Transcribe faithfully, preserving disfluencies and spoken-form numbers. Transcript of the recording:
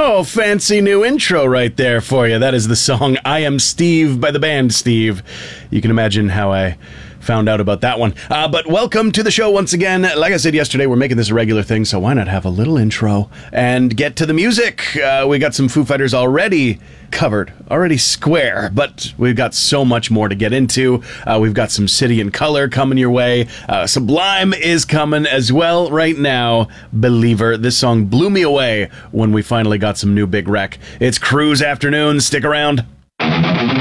Oh, fancy new intro right there for you. That is the song I Am Steve by the band Steve. You can imagine how I found out about that one. Uh, but welcome to the show once again. Like I said yesterday, we're making this a regular thing, so why not have a little intro and get to the music? Uh, we got some Foo Fighters already covered, already square, but we've got so much more to get into. Uh, we've got some City and Color coming your way. Uh, Sublime is coming as well right now. Believer, this song blew me away when we finally got some new big rec. It's Cruise Afternoon. Stick around.